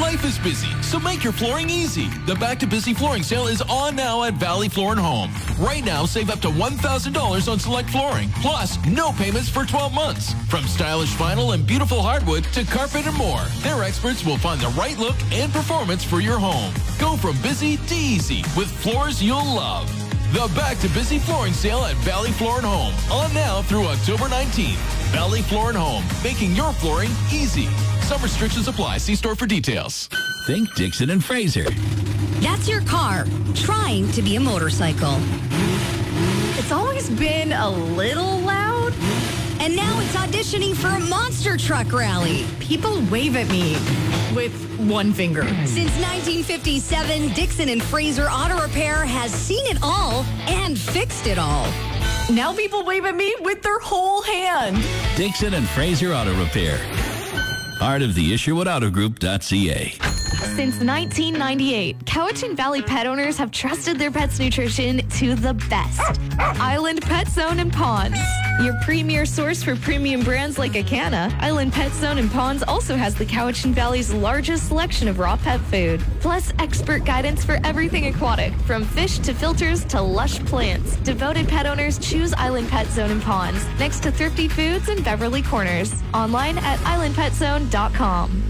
Life is busy, so make your flooring easy. The Back to Busy flooring sale is on now at Valley Floor and Home. Right now, save up to $1,000 on select flooring, plus no payments for 12 months. From stylish vinyl and beautiful hardwood to carpet and more, their experts will find the right look and performance for your home. Go from busy to easy with floors you'll love. The Back to Busy flooring sale at Valley Floor and Home. On now through October 19th. Valley Floor and Home, making your flooring easy. Some restrictions apply. See store for details. Think Dixon and Fraser. That's your car trying to be a motorcycle. It's always been a little loud. And now it's auditioning for a monster truck rally. People wave at me with one finger. Since 1957, Dixon and Fraser Auto Repair has seen it all and fixed it all. Now people wave at me with their whole hand. Dixon and Fraser Auto Repair. Part of the IsherwoodAutoGroup.ca. Since 1998, Cowichan Valley pet owners have trusted their pet's nutrition to the best. Island Pet Zone and Ponds. Your premier source for premium brands like Acana, Island Pet Zone and Ponds also has the Cowichan Valley's largest selection of raw pet food. Plus expert guidance for everything aquatic, from fish to filters to lush plants. Devoted pet owners choose Island Pet Zone and Ponds, next to Thrifty Foods in Beverly Corners. Online at islandpetzone.com.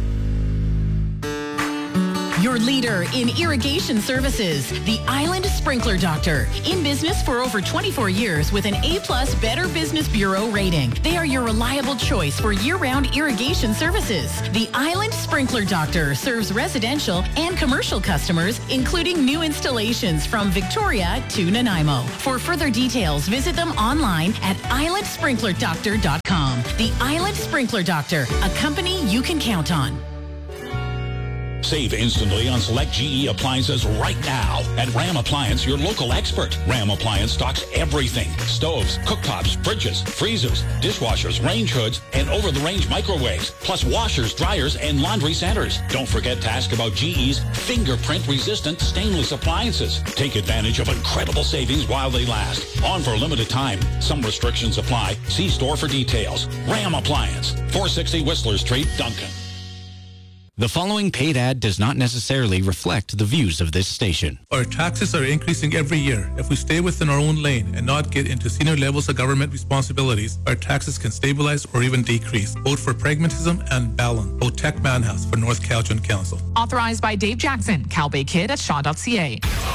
Your leader in irrigation services, the Island Sprinkler Doctor. In business for over 24 years with an A+ Better Business Bureau rating. They are your reliable choice for year-round irrigation services. The Island Sprinkler Doctor serves residential and commercial customers, including new installations from Victoria to Nanaimo. For further details, visit them online at islandsprinklerdoctor.com. The Island Sprinkler Doctor, a company you can count on. Save instantly on select GE appliances right now at Ram Appliance, your local expert. Ram Appliance stocks everything. Stoves, cooktops, fridges, freezers, dishwashers, range hoods, and over-the-range microwaves, plus washers, dryers, and laundry centers. Don't forget to ask about GE's fingerprint-resistant stainless appliances. Take advantage of incredible savings while they last. On for a limited time. Some restrictions apply. See store for details. Ram Appliance, 460 Whistler Street, Duncan. The following paid ad does not necessarily reflect the views of this station. Our taxes are increasing every year. If we stay within our own lane and not get into senior levels of government responsibilities, our taxes can stabilize or even decrease. Vote for pragmatism and balance. Vote Tech Manhouse for North Cowichan Council. Authorized by Dave Jackson, CalBayKid at Shaw.ca.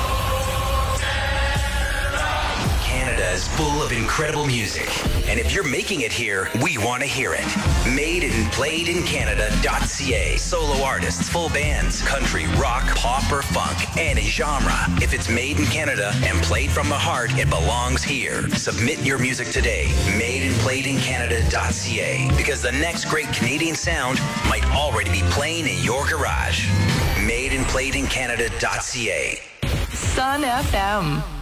Canada is full of incredible music. And if you're making it here, we want to hear it. Made and played in Canada.ca. Solo artists, full bands, country, rock, pop, or funk, any genre. If it's made in Canada and played from the heart, it belongs here. Submit your music today. Made and played in Canada.ca. Because the next great Canadian sound might already be playing in your garage. Made and played in Canada.ca. Sun FM.